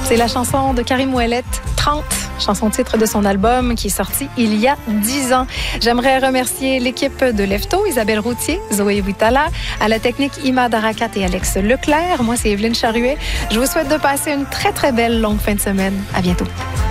C'est la chanson de Karim Ouellet, 30, chanson titre de son album qui est sorti il y a 10 ans. J'aimerais remercier l'équipe de Lefto, Isabelle Routier, Zoé Witala, à la technique Ima Darakat et Alex Leclerc. Moi, c'est Evelyne Charuet. Je vous souhaite de passer une très, très belle longue fin de semaine. À bientôt.